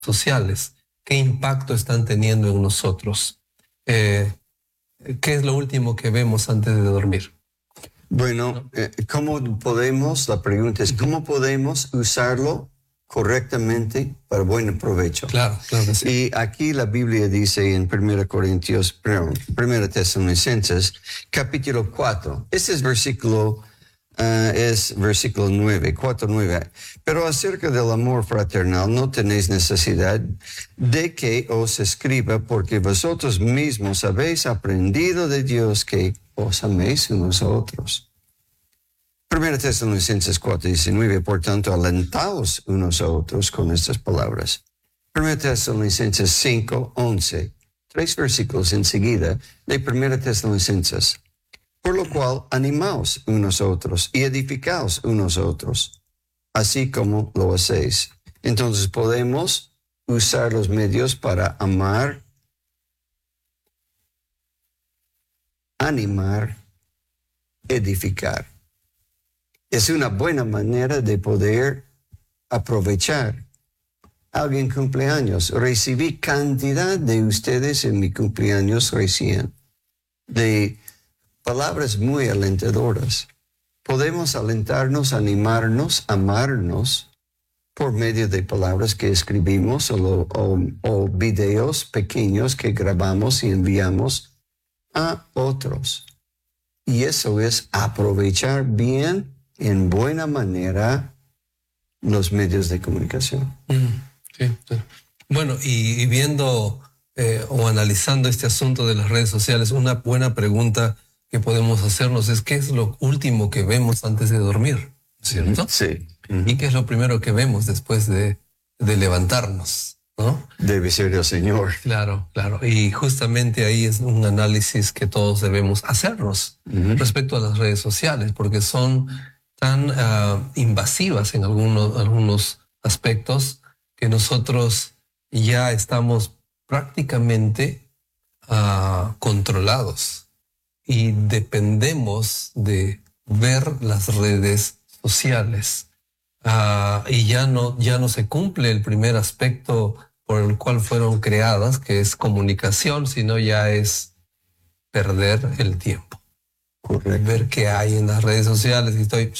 sociales, ¿qué impacto están teniendo en nosotros? ¿Qué es lo último que vemos antes de dormir? Bueno, la pregunta es, ¿cómo podemos usarlo correctamente para buen provecho? Claro que sí. Y aquí la Biblia dice en 1 Tesalonicenses, capítulo 4, este es versículo 9, 4:9. Pero acerca del amor fraternal no tenéis necesidad de que os escriba, porque vosotros mismos habéis aprendido de Dios que os améis unos a otros. 1 Tesalonicenses 4:19, por tanto, alentaos unos a otros con estas palabras. 1 Tesalonicenses 5:11, 3 versículos enseguida de 1 Tesalonicenses. Por lo cual, animaos unos a otros y edificaos unos a otros, así como lo hacéis. Entonces podemos usar los medios para amar, animar, edificar. Es una buena manera de poder aprovechar. Alguien cumpleaños. Recibí cantidad de ustedes en mi cumpleaños recién, de palabras muy alentadoras. Podemos alentarnos, animarnos, amarnos por medio de palabras que escribimos o videos pequeños que grabamos y enviamos a otros. Y eso es aprovechar bien, en buena manera, los medios de comunicación. Sí. Bueno, y viendo o analizando este asunto de las redes sociales, una buena pregunta que podemos hacernos es ¿qué es lo último que vemos antes de dormir? ¿Cierto? Sí. ¿Y qué es lo primero que vemos después de levantarnos? ¿No? Debe ser el Señor. Claro. Y justamente ahí es un análisis que todos debemos hacernos respecto a las redes sociales, porque son tan invasivas en algunos aspectos que nosotros ya estamos prácticamente controlados y dependemos de ver las redes sociales. Y ya no se cumple el primer aspecto por el cual fueron creadas, que es comunicación, sino ya es perder el tiempo. Correcto. Ver qué hay en las redes sociales y estoy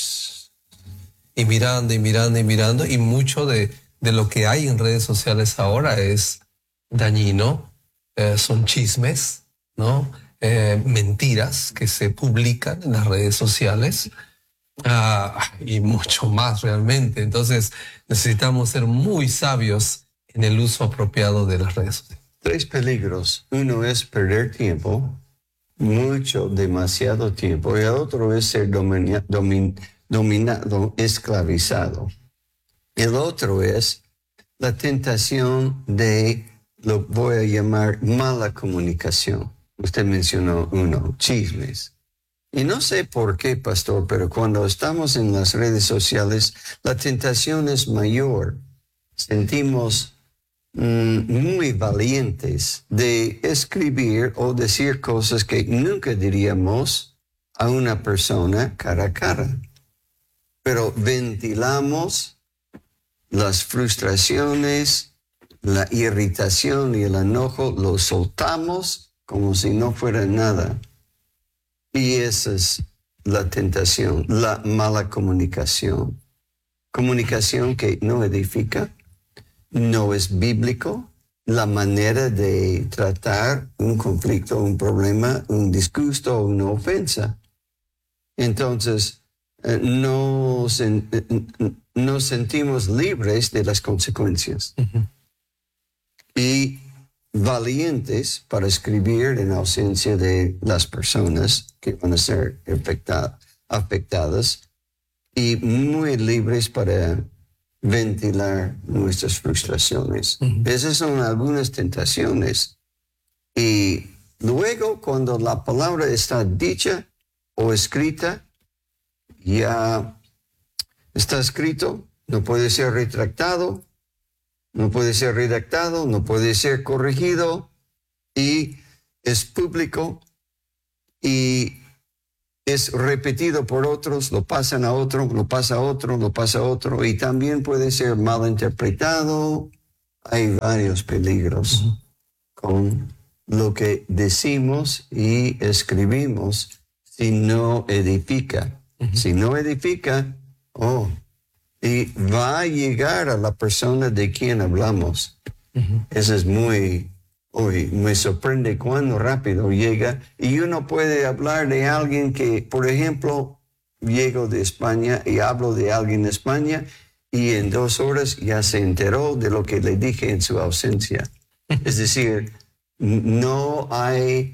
mirando y mucho de lo que hay en redes sociales ahora es dañino, son chismes, ¿no? Mentiras que se publican en las redes sociales. Y mucho más realmente. Entonces necesitamos ser muy sabios en el uso apropiado de las redes sociales. 3 peligros. Uno es perder tiempo, demasiado tiempo, y el otro es ser dominado, esclavizado. El otro es la tentación de, lo voy a llamar, mala comunicación. Usted mencionó uno, chismes. Y no sé por qué, pastor, pero cuando estamos en las redes sociales, la tentación es mayor. Sentimos muy valientes de escribir o decir cosas que nunca diríamos a una persona cara a cara. Pero ventilamos las frustraciones, la irritación y el enojo, lo soltamos como si no fuera nada. Y esa es la tentación, la mala comunicación. Comunicación que no edifica, no es bíblico. La manera de tratar un conflicto, un problema, un disgusto o una ofensa. Entonces, nos sentimos libres de las consecuencias. Y valientes para escribir en ausencia de las personas que van a ser afectadas y muy libres para ventilar nuestras frustraciones. Esas son algunas tentaciones. Y luego, cuando la palabra está dicha o escrita, ya está escrito, no puede ser retractado, no puede ser redactado, no puede ser corregido, y es público y es repetido por otros, lo pasan a otro, lo pasa a otro, lo pasa a otro, y también puede ser mal interpretado hay varios peligros con lo que decimos y escribimos si no edifica. Si no edifica, y va a llegar a la persona de quien hablamos. Eso es me sorprende cuán rápido llega. Y uno puede hablar de alguien que, por ejemplo, llego de España y hablo de alguien de España y en 2 horas ya se enteró de lo que le dije en su ausencia. Es decir, no hay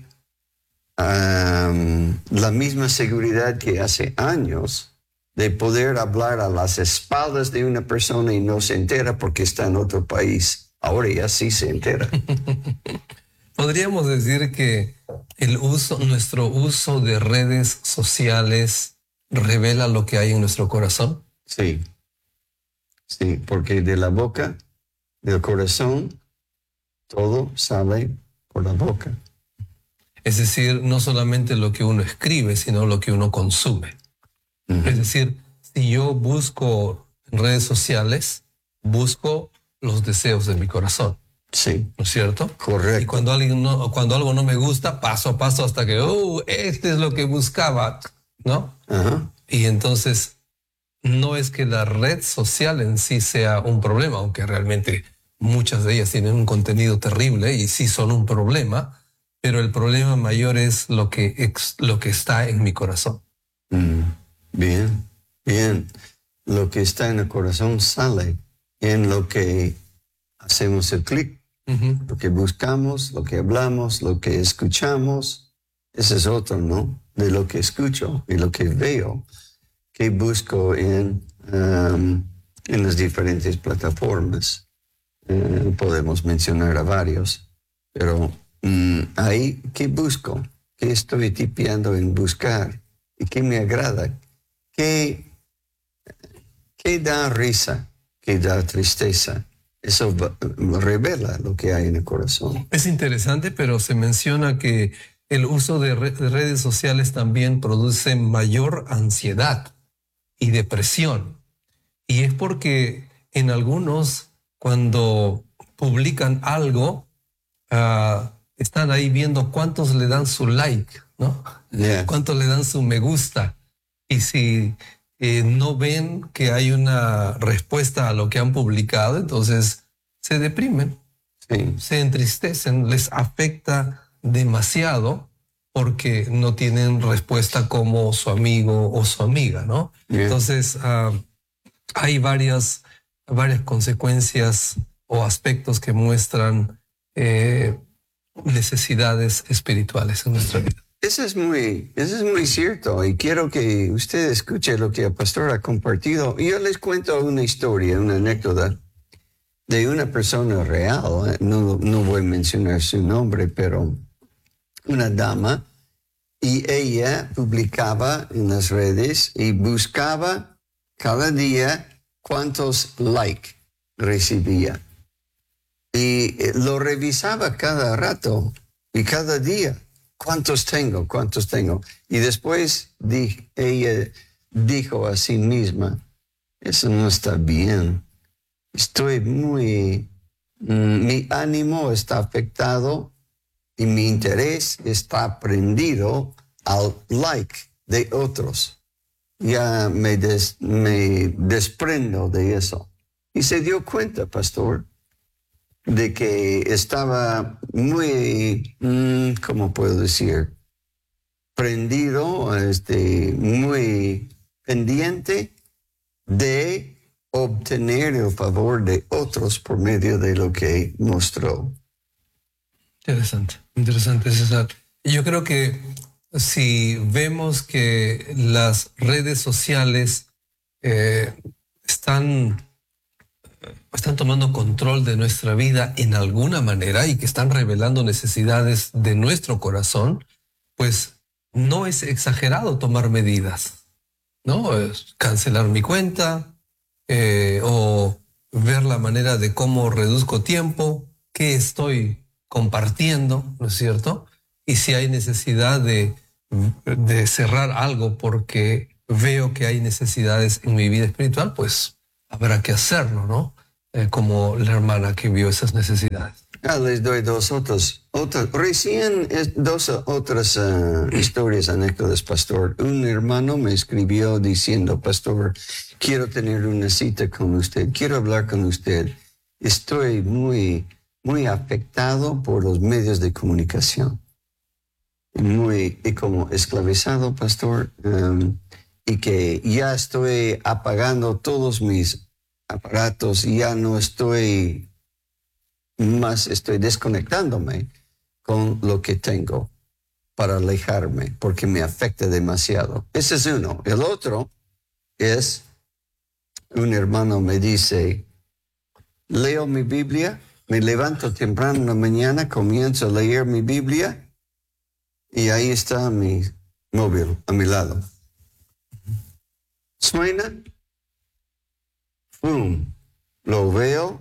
la misma seguridad que hace años de poder hablar a las espaldas de una persona y no se entera porque está en otro país. Ahora ya sí se entera. Podríamos decir que nuestro uso de redes sociales revela lo que hay en nuestro corazón. Sí, porque de la boca, del corazón, todo sale por la boca. Es decir, no solamente lo que uno escribe, sino lo que uno consume. Es decir, si yo busco en redes sociales, busco los deseos de mi corazón. Sí. ¿No es cierto? Correcto. Y cuando algo no me gusta, paso a paso hasta que, este es lo que buscaba, ¿no? Y entonces, no es que la red social en sí sea un problema, aunque realmente muchas de ellas tienen un contenido terrible y sí son un problema, pero el problema mayor es lo que está en mi corazón. Bien. Lo que está en el corazón sale en lo que hacemos el clic. Lo que buscamos, lo que hablamos, lo que escuchamos. Ese es otro, ¿no? De lo que escucho y lo que veo, que busco en las diferentes plataformas. Podemos mencionar a varios, pero ahí, ¿qué busco? ¿Qué estoy tipeando en buscar? ¿Y qué me agrada? ¿Qué da risa? ¿Qué da tristeza? Eso revela lo que hay en el corazón. Es interesante, pero se menciona que el uso de redes sociales también produce mayor ansiedad y depresión. Y es porque en algunos, cuando publican algo, están ahí viendo cuántos le dan su like, ¿no? Yeah. Cuántos le dan su me gusta. Y si no ven que hay una respuesta a lo que han publicado, entonces se deprimen, se entristecen, les afecta demasiado porque no tienen respuesta como su amigo o su amiga, ¿no? Yeah. Entonces hay varias consecuencias o aspectos que muestran necesidades espirituales en nuestra vida. Eso es muy cierto y quiero que usted escuche lo que el pastor ha compartido. Y yo les cuento una historia, una anécdota de una persona real. No voy a mencionar su nombre, pero una dama, y ella publicaba en las redes y buscaba cada día cuántos likes recibía. Y lo revisaba cada rato y cada día. ¿Cuántos tengo? Y después ella dijo a sí misma, eso no está bien. Mi ánimo está afectado y mi interés está prendido al like de otros. Ya me desprendo de eso. Y se dio cuenta, pastor, de que estaba muy, ¿cómo puedo decir? Prendido, muy pendiente de obtener el favor de otros por medio de lo que mostró. Interesante, César. Yo creo que si vemos que las redes sociales están tomando control de nuestra vida en alguna manera y que están revelando necesidades de nuestro corazón, pues no es exagerado tomar medidas, ¿no? Cancelar mi cuenta o ver la manera de cómo reduzco tiempo, qué estoy compartiendo, ¿no es cierto? Y si hay necesidad de cerrar algo porque veo que hay necesidades en mi vida espiritual, pues habrá que hacerlo, ¿no? como la hermana que vio esas necesidades. Les doy dos recién dos otras historias, anécdotas, pastor. Un hermano me escribió diciendo, pastor, quiero tener una cita con usted, quiero hablar con usted. Estoy muy afectado por los medios de comunicación. Y como esclavizado, pastor, y que ya estoy apagando todos mis aparatos, ya no estoy desconectándome con lo que tengo para alejarme, porque me afecta demasiado. Ese es uno. El otro es, un hermano me dice, leo mi Biblia, me levanto temprano en la mañana, comienzo a leer mi Biblia, y ahí está mi móvil a mi lado. Suena, ¡pum! Lo veo,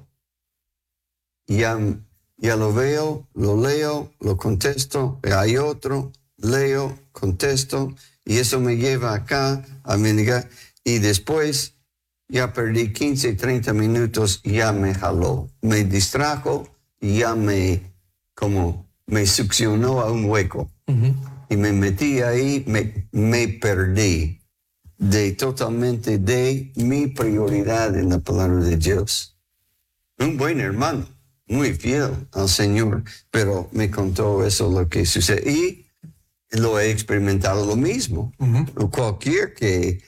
ya lo veo, lo leo, lo contesto, hay otro, leo, contesto, y eso me lleva acá, a mi lugar, y después ya perdí 15, 30 minutos, ya me jaló, me distrajo, y ya me succionó a un hueco. Y me metí ahí, me perdí totalmente de mi prioridad en la palabra de Dios. Un buen hermano, muy fiel al Señor, pero me contó eso, lo que sucede. Y lo he experimentado lo mismo. Cualquier que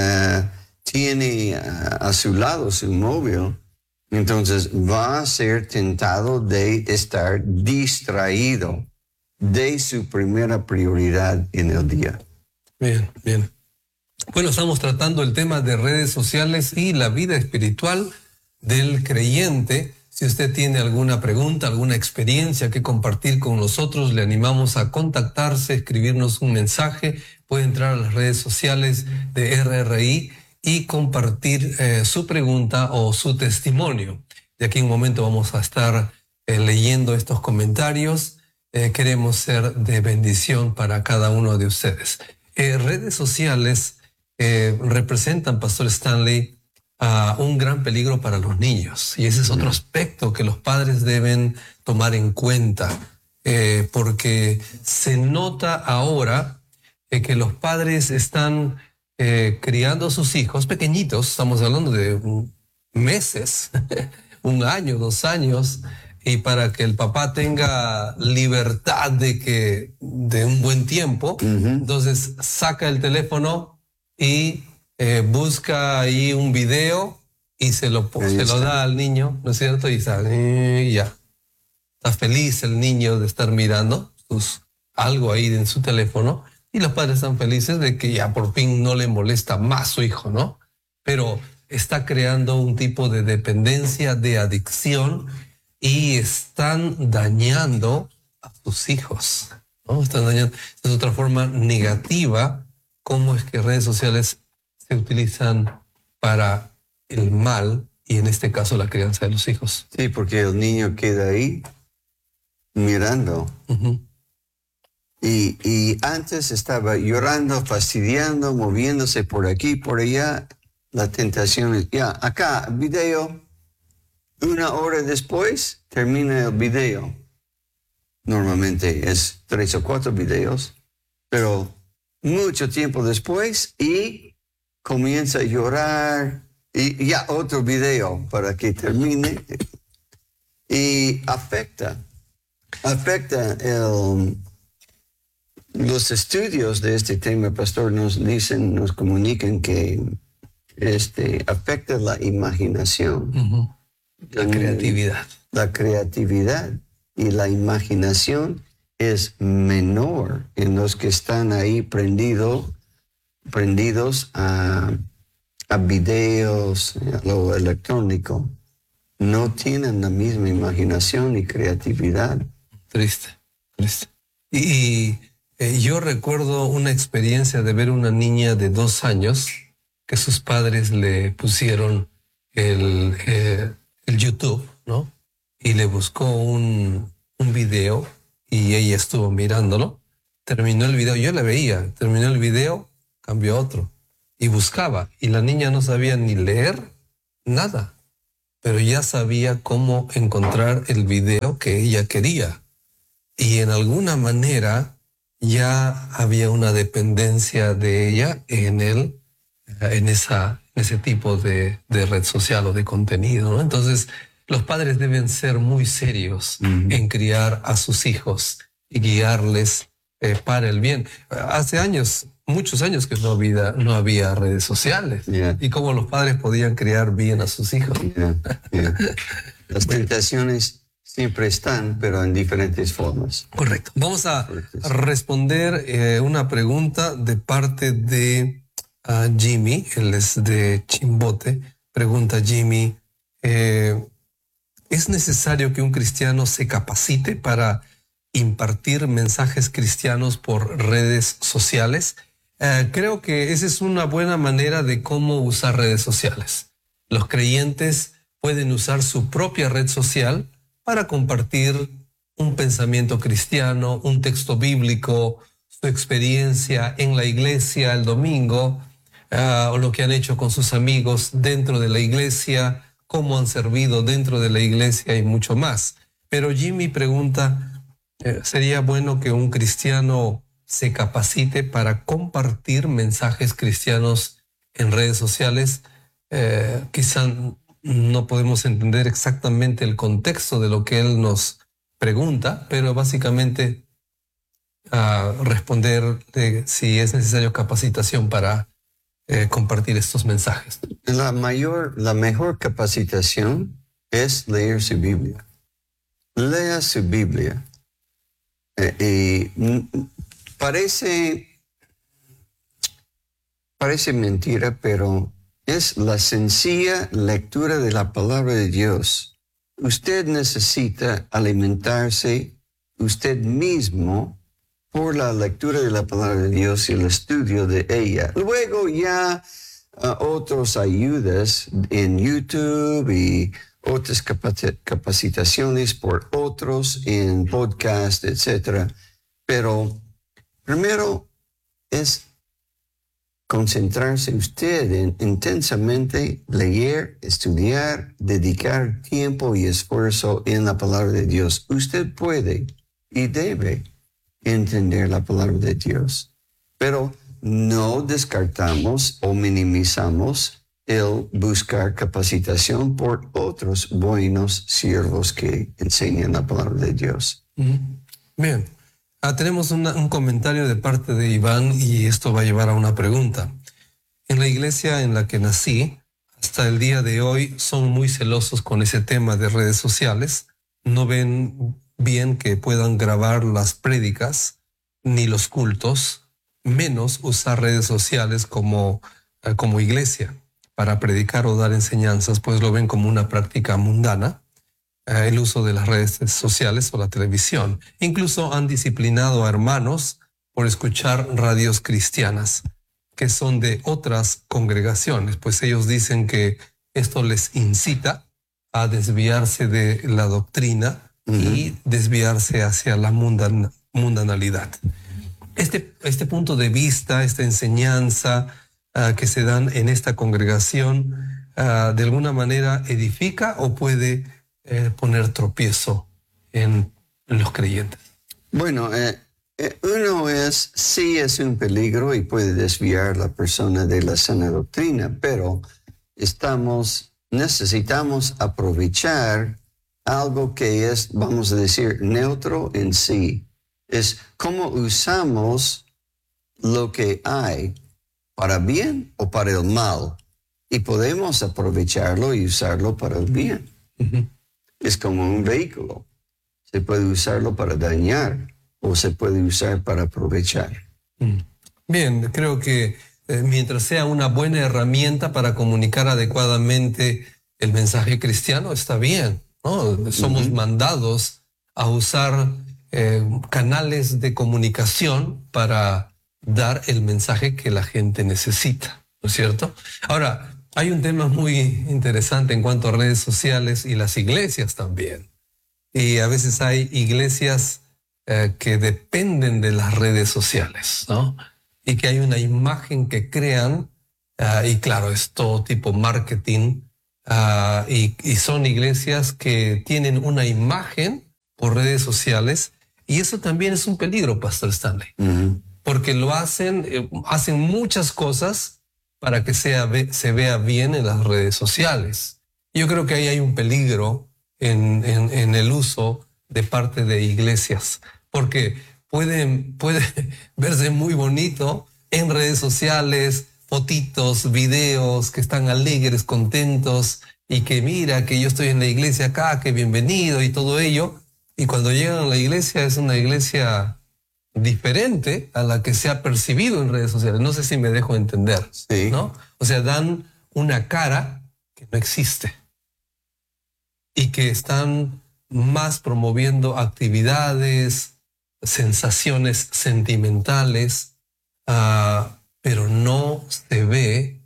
tiene a su lado su móvil, entonces va a ser tentado de estar distraído de su primera prioridad en el día. Bien, bien. Bueno, estamos tratando el tema de redes sociales y la vida espiritual del creyente. Si usted tiene alguna pregunta, alguna experiencia que compartir con nosotros, le animamos a contactarse, escribirnos un mensaje. Puede entrar a las redes sociales de RRI y compartir su pregunta o su testimonio. De aquí en un momento vamos a estar leyendo estos comentarios. Queremos ser de bendición para cada uno de ustedes. Redes sociales representan, Pastor Stanley, un gran peligro para los niños. Y ese es otro aspecto que los padres deben tomar en cuenta, porque se nota ahora que los padres están criando a sus hijos pequeñitos, estamos hablando de meses, 1 año, 2 años, y para que el papá tenga libertad de un buen tiempo, entonces saca el teléfono y busca ahí un video y se lo da al niño, ¿no es cierto? Y ya. Está feliz el niño de estar mirando algo ahí en su teléfono, y los padres están felices de que ya por fin no le molesta más su hijo, ¿no? Pero está creando un tipo de dependencia, de adicción, y están dañando a sus hijos, ¿no? Están dañando. Es otra forma negativa cómo es que redes sociales se utilizan para el mal, y en este caso la crianza de los hijos. Sí, porque el niño queda ahí mirando. Y antes estaba llorando, fastidiando, moviéndose por aquí, por allá. La tentación es, ya, acá, video. 1 hora después termina el video. Normalmente es 3 o 4 videos, pero mucho tiempo después y comienza a llorar y ya otro video para que termine. Y afecta los estudios de este tema, pastor, nos comunican que afecta la imaginación. La creatividad. La creatividad y la imaginación es menor en los que están ahí prendidos a videos, a lo electrónico. No tienen la misma imaginación y creatividad. Triste. Y yo recuerdo una experiencia de ver una niña de 2 años que sus padres le pusieron el YouTube, ¿no? Y le buscó un video y ella estuvo mirándolo. Terminó el video, yo la veía, terminó el video, cambió a otro y buscaba. Y la niña no sabía ni leer nada. pero ya sabía cómo encontrar el video que ella quería. Y en alguna manera ya había una dependencia de ella en él, en ese tipo de red social o de contenido, ¿no? Entonces, los padres deben ser muy serios en criar a sus hijos y guiarles para el bien. Hace años, muchos años que no había redes sociales. Y cómo los padres podían criar bien a sus hijos. Las tentaciones siempre están, pero en diferentes formas. Correcto. Vamos a responder una pregunta de parte de Jimmy. Él es de Chimbote. Pregunta Jimmy, ¿es necesario que un cristiano se capacite para impartir mensajes cristianos por redes sociales? Creo que esa es una buena manera de cómo usar redes sociales. Los creyentes pueden usar su propia red social para compartir un pensamiento cristiano, un texto bíblico, su experiencia en la iglesia el domingo, o lo que han hecho con sus amigos dentro de la iglesia, cómo han servido dentro de la iglesia y mucho más. Pero Jimmy pregunta, ¿sería bueno que un cristiano se capacite para compartir mensajes cristianos en redes sociales? Quizá no podemos entender exactamente el contexto de lo que él nos pregunta, pero básicamente responder si es necesario capacitación para compartir estos mensajes. La mejor capacitación es leer su Biblia. Lea su Biblia. Parece mentira, pero es la sencilla lectura de la palabra de Dios. Usted necesita alimentarse usted mismo por la lectura de la palabra de Dios y el estudio de ella. Luego ya otras ayudas en YouTube y otras capacitaciones por otros en podcast, etc. Pero primero es concentrarse usted en intensamente leer, estudiar, dedicar tiempo y esfuerzo en la palabra de Dios. Usted puede y debe entender la palabra de Dios, pero no descartamos o minimizamos el buscar capacitación por otros buenos siervos que enseñan la palabra de Dios. Bien. Tenemos un comentario de parte de Iván y esto va a llevar a una pregunta. En la iglesia en la que nací, hasta el día de hoy son muy celosos con ese tema de redes sociales. No ven bien que puedan grabar las prédicas ni los cultos, menos usar redes sociales como iglesia para predicar o dar enseñanzas, pues lo ven como una práctica mundana. El uso de las redes sociales o la televisión. Incluso han disciplinado a hermanos por escuchar radios cristianas que son de otras congregaciones, pues ellos dicen que esto les incita a desviarse de la doctrina y desviarse hacia la mundanalidad. Este punto de vista, esta enseñanza que se dan en esta congregación, de alguna manera edifica o puede poner tropiezo en los creyentes. Bueno, uno sí es un peligro y puede desviar a la persona de la sana doctrina, pero necesitamos aprovechar algo que es, vamos a decir, neutro en sí. Es cómo usamos lo que hay para bien o para el mal. Y podemos aprovecharlo y usarlo para el bien. Es como un vehículo. Se puede usarlo para dañar o se puede usar para aprovechar. Bien, creo que mientras sea una buena herramienta para comunicar adecuadamente el mensaje cristiano, está bien, ¿no? Somos mandados a usar canales de comunicación para dar el mensaje que la gente necesita, ¿no es cierto? Ahora, hay un tema muy interesante en cuanto a redes sociales y las iglesias también. Y a veces hay iglesias que dependen de las redes sociales, ¿no? Y que hay una imagen que crean, y claro, es todo tipo marketing y son iglesias que tienen una imagen por redes sociales, y eso también es un peligro, Pastor Stanley, porque lo hacen muchas cosas para que se vea bien en las redes sociales. Yo creo que ahí hay un peligro en el uso de parte de iglesias, porque puede verse muy bonito en redes sociales, fotitos, videos que están alegres, contentos, y que mira que yo estoy en la iglesia acá, que bienvenido y todo ello. Y cuando llegan a la iglesia es una iglesia diferente a la que se ha percibido en redes sociales. No sé si me dejo entender, Sí. ¿no? O sea, dan una cara que no existe y que están más promoviendo actividades, sensaciones sentimentales, pero no se ve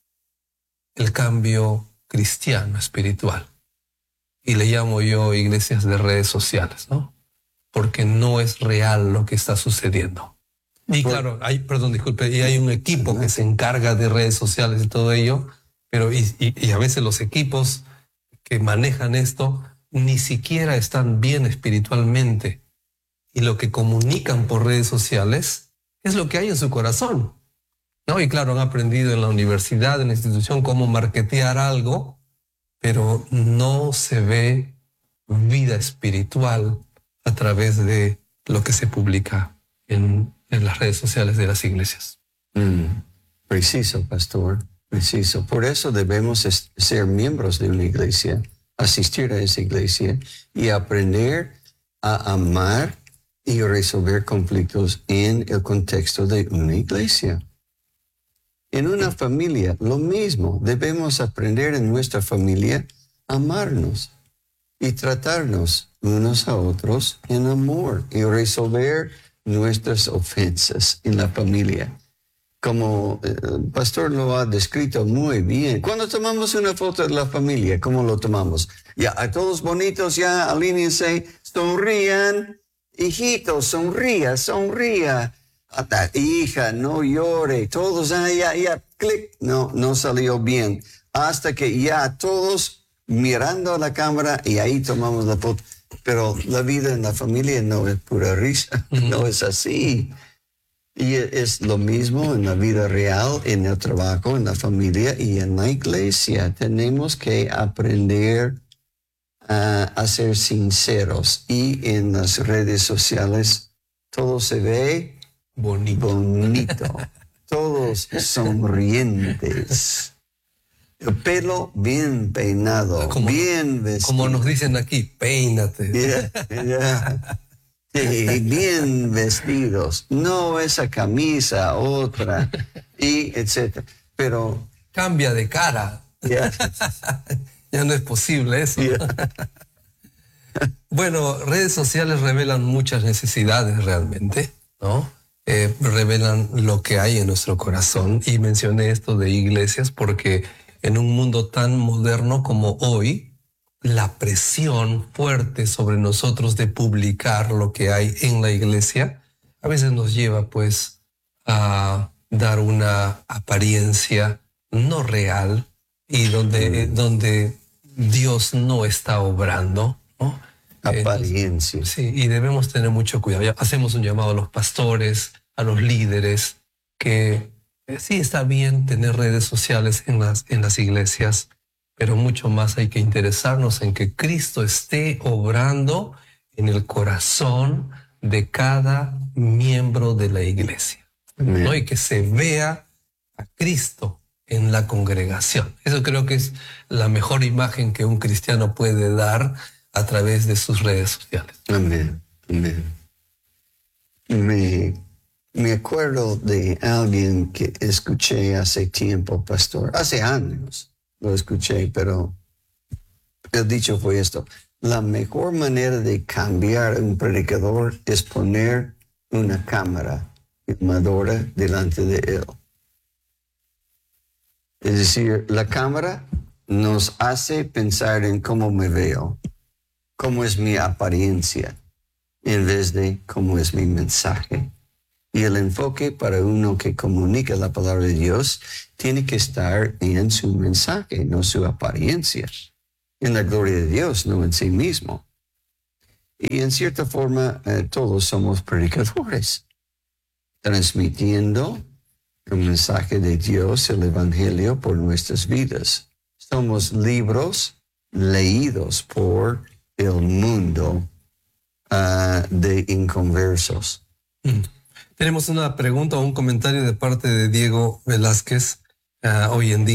el cambio cristiano, espiritual. Y le llamo yo iglesias de redes sociales, ¿no? Porque no es real lo que está sucediendo. Y claro, hay un equipo que se encarga de redes sociales y todo ello, pero y a veces los equipos que manejan esto ni siquiera están bien espiritualmente. Y lo que comunican por redes sociales es lo que hay en su corazón, ¿no? Y claro, han aprendido en la universidad, en la institución, cómo marketear algo, pero no se ve vida espiritual a través de lo que se publica en las redes sociales de las iglesias. Preciso, pastor, preciso. Por eso debemos ser miembros de una iglesia, asistir a esa iglesia y aprender a amar y resolver conflictos en el contexto de una iglesia. En una familia, lo mismo. Debemos aprender en nuestra familia a amarnos y tratarnos unos a otros en amor y resolver nuestras ofensas en la familia. Como el pastor lo ha descrito muy bien. Cuando tomamos una foto de la familia, ¿cómo lo tomamos? Ya, a todos bonitos, ya alíñense, sonrían. Hijito, sonría, sonría. Hija, no llore. Todos, ya, clic. No salió bien. Hasta que ya todos mirando a la cámara y ahí tomamos la foto. Pero la vida en la familia no es pura risa. No es así. Y es lo mismo en la vida real, en el trabajo, en la familia y en la iglesia. Tenemos que aprender a ser sinceros, y en las redes sociales todo se ve bonito. Todos sonrientes, el pelo bien peinado, bien vestido. Como nos dicen aquí, peínate. Sí, bien vestidos, no esa camisa, otra, y etcétera. Pero cambia de cara. Ya no es posible eso. Bueno, redes sociales revelan muchas necesidades realmente, ¿no? Revelan lo que hay en nuestro corazón. Y mencioné esto de iglesias porque en un mundo tan moderno como hoy, la presión fuerte sobre nosotros de publicar lo que hay en la iglesia a veces nos lleva pues a dar una apariencia no real y donde Dios no está obrando, ¿no? Apariencia. Sí, y debemos tener mucho cuidado. Hacemos un llamado a los pastores, a los líderes, que sí está bien tener redes sociales en las iglesias, pero mucho más hay que interesarnos en que Cristo esté obrando en el corazón de cada miembro de la iglesia, ¿no? Y que se vea a Cristo en la congregación. Eso creo que es la mejor imagen que un cristiano puede dar a través de sus redes sociales. Amén, amén. Me acuerdo de alguien que escuché hace tiempo, pastor, hace años lo escuché, pero el dicho fue esto: la mejor manera de cambiar a un predicador es poner una cámara filmadora delante de él. Es decir, la cámara nos hace pensar en cómo me veo, cómo es mi apariencia, en vez de cómo es mi mensaje. Y el enfoque para uno que comunica la palabra de Dios tiene que estar en su mensaje, no su apariencia, en la gloria de Dios, no en sí mismo. Y en cierta forma, todos somos predicadores, transmitiendo el mensaje de Dios, el Evangelio, por nuestras vidas. Somos libros leídos por el mundo de inconversos. Tenemos una pregunta o un comentario de parte de Diego Velázquez hoy en día.